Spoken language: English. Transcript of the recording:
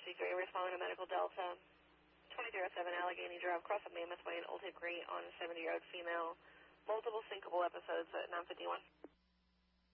063, responding to Medical Delta, 2007 Allegheny Drive, cross of Mammoth Way in Old Hickory on a 70-year-old female, multiple syncopal episodes at 951.